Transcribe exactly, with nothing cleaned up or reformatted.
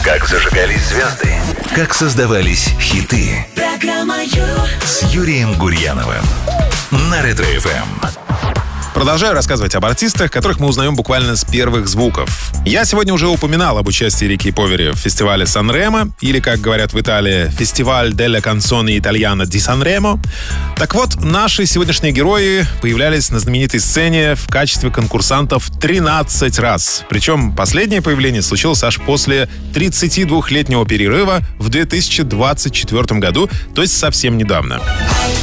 Как зажигались звезды, как создавались хиты. Программа с Юрием Гурьяновым на Ретро-эф эм. Продолжаю рассказывать об артистах, которых мы узнаем буквально с первых звуков. Я сегодня уже упоминал об участии Рики Повери в фестивале Сан-Ремо, или, как говорят в Италии, фестиваль Delle Canzoni Italiane di Sanremo. Так вот, наши сегодняшние герои появлялись на знаменитой сцене в качестве конкурсантов тринадцать раз. Причем последнее появление случилось аж после тридцатидвухлетнего перерыва в две тысячи двадцать четвёртом году, то есть совсем недавно.